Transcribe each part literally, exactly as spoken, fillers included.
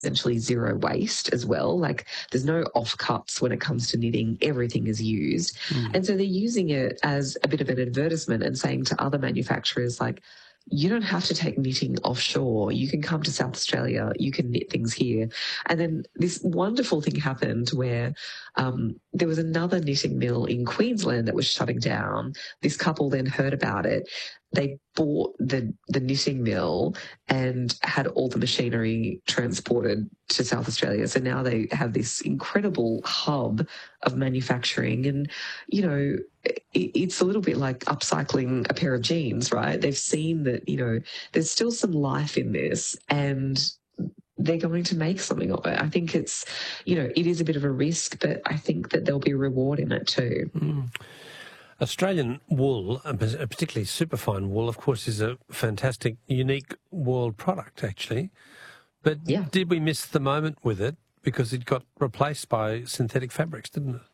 essentially zero waste as well. Like there's no offcuts when it comes to knitting. Everything is used. Mm. And so they're using it as a bit of an advertisement and saying to other manufacturers, like, you don't have to take knitting offshore. You can come to South Australia. You can knit things here. And then this wonderful thing happened where um, there was another knitting mill in Queensland that was shutting down. This couple then heard about it. They bought the, the knitting mill and had all the machinery transported to South Australia. So now they have this incredible hub of manufacturing. And, you know, it, it's a little bit like upcycling a pair of jeans, right? They've seen that, you know, there's still some life in this and they're going to make something of it. I think it's, you know, it is a bit of a risk, but I think that there'll be a reward in it too. Mm. Australian wool, particularly superfine wool, of course, is a fantastic, unique world product, actually. But yeah. did we miss the moment with it because it got replaced by synthetic fabrics, didn't it?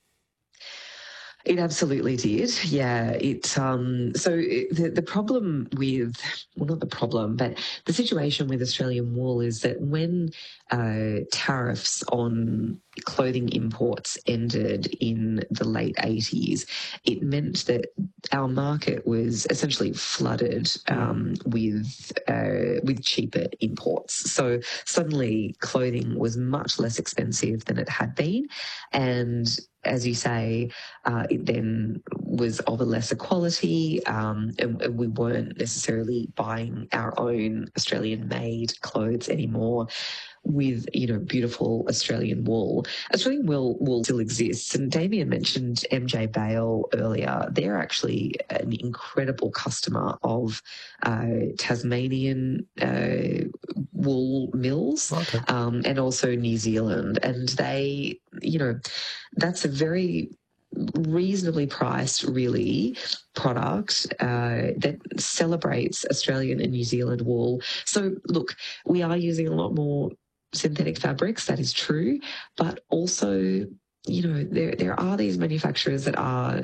It absolutely did. Yeah. It um, so it, the the problem with well, not the problem, but the situation with Australian wool is that when uh, tariffs on clothing imports ended in the late eighties, it meant that our market was essentially flooded um, with uh, with cheaper imports. So suddenly, clothing was much less expensive than it had been, and as you say, uh, it then was of a lesser quality, um, and, and we weren't necessarily buying our own Australian-made clothes anymore with, you know, beautiful Australian wool. Australian wool, wool still exists, and Damien mentioned M J Bale earlier. They're actually an incredible customer of uh, Tasmanian uh, wool mills, okay. um, and also New Zealand, and they, you know, that's a very reasonably priced, really, product uh, that celebrates Australian and New Zealand wool. So, look, we are using a lot more synthetic fabrics, that is true, but also, you know, there there are these manufacturers that are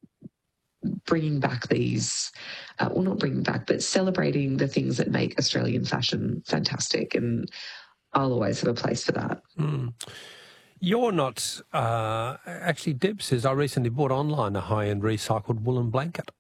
bringing back these, uh, well, not bringing back, but celebrating the things that make Australian fashion fantastic, and I'll always have a place for that. Mm. You're not, uh, actually, Deb says, I recently bought online a high-end recycled woolen blanket.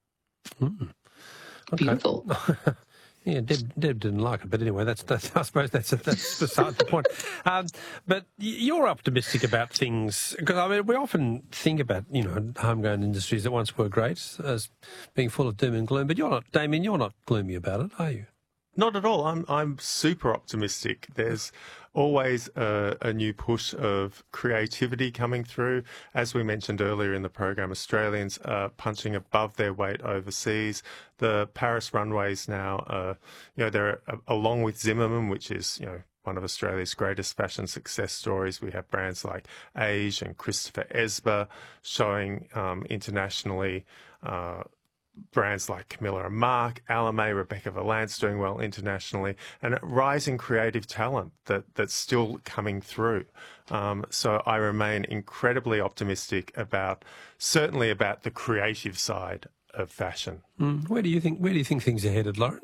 Mm. Okay. Beautiful. Yeah, Deb, Deb didn't like it, but anyway, that's, that's I suppose that's that's beside the point. Um, but you're optimistic about things because I mean we often think about, you know, homegrown industries that once were great as being full of doom and gloom. But you're not, Damien. You're not gloomy about it, are you? Not at all. I'm I'm super optimistic. There's always a, a new push of creativity coming through. As we mentioned earlier in the program, Australians are punching above their weight overseas. The Paris runways now, uh, you know, they're uh, along with Zimmermann, which is, you know, one of Australia's greatest fashion success stories. We have brands like Age and Christopher Esber showing um, internationally. Uh, Brands like Camilla and Mark, Alame, Rebecca Valance doing well internationally, and a rising creative talent that, that's still coming through. Um, so I remain incredibly optimistic about, certainly about the creative side of fashion. Mm. Where do you think? Where do you think things are headed, Lauren?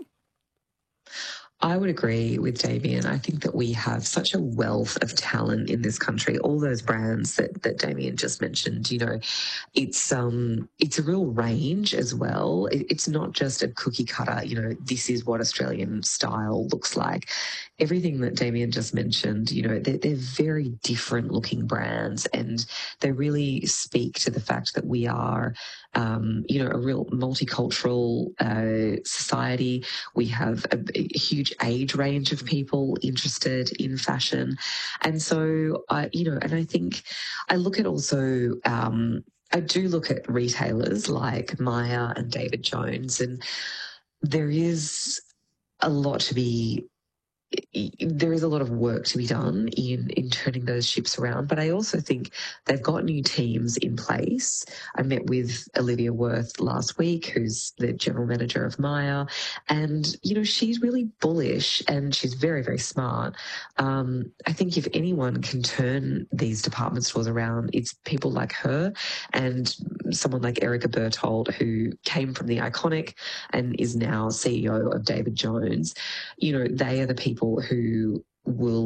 I would agree with Damien. I think that we have such a wealth of talent in this country. All those brands that, that Damien just mentioned, you know, it's um it's a real range as well. It, it's not just a cookie cutter, you know, this is what Australian style looks like. Everything that Damien just mentioned, you know, they're, they're very different looking brands, and they really speak to the fact that we are, um, you know, a real multicultural uh, society. We have a, a huge age range of people interested in fashion. And so, I, you know, and I think I look at also, um, I do look at retailers like Myer and David Jones, and there is a lot to be there is a lot of work to be done in, in turning those ships around. But I also think they've got new teams in place. I met with Olivia Worth last week, who's the general manager of Myer. And, you know, she's really bullish and she's very, very smart. Um, I think if anyone can turn these department stores around, it's people like her and someone like Erica Berthold, who came from The Iconic and is now C E O of David Jones. You know, they are the people who will